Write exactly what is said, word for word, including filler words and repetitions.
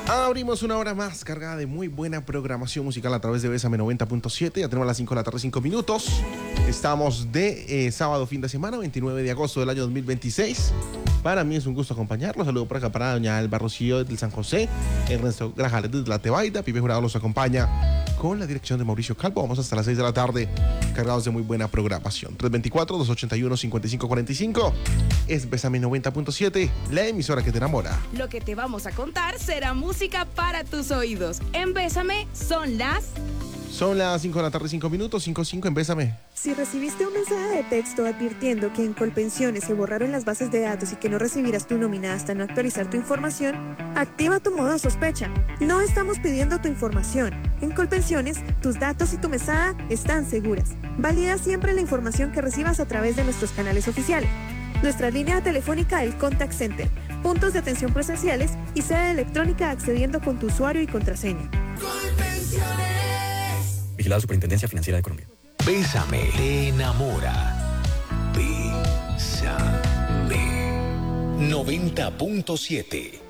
Abrimos una hora más cargada de muy buena programación musical a través de Bésame noventa punto siete. Ya tenemos las cinco de la tarde, cinco minutos. Estamos de eh, sábado, fin de semana, veintinueve de agosto del año dos mil veintiséis. Para mí es un gusto acompañarlos. Saludo por acá para doña Alba Rocío del San José, Ernesto Grajales desde La Tebaida. Pipe Jurado los acompaña con la dirección de Mauricio Calvo. Vamos hasta las seis de la tarde cargados de muy buena programación. tres veinticuatro, dos ochenta y uno, cincuenta y cinco cuarenta y cinco. Es Bésame noventa punto siete, la emisora que te enamora. Lo que te vamos a contar será música para tus oídos. En Bésame son las... Son las cinco de la tarde, cinco minutos, cinco cinco en Bésame. Si recibiste un mensaje de texto advirtiendo que en Colpensiones se borraron las bases de datos y que no recibirás tu nómina hasta no actualizar tu información, activa tu modo sospecha. No estamos pidiendo tu información. En Colpensiones, tus datos y tu mesada están seguras. Valida siempre la información que recibas a través de nuestros canales oficiales. Nuestra línea telefónica, el Contact Center, puntos de atención presenciales y sede electrónica accediendo con tu usuario y contraseña. Colpensiones. Vigilado Superintendencia Financiera de Colombia. Bésame, te enamora. Bésame. noventa punto siete.